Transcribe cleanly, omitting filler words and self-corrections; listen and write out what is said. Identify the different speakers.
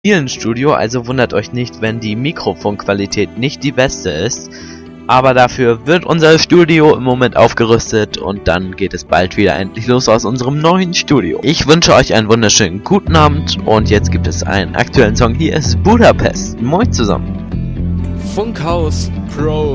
Speaker 1: mobilen Studio, also wundert euch nicht, wenn die Mikrofonqualität nicht die beste ist. Aber dafür wird unser Studio im Moment aufgerüstet und dann geht es bald wieder endlich los aus unserem neuen Studio. Ich wünsche euch einen wunderschönen guten Abend und jetzt gibt es einen aktuellen Song. Hier ist Budapest. Moin zusammen.
Speaker 2: Funkhaus Pro.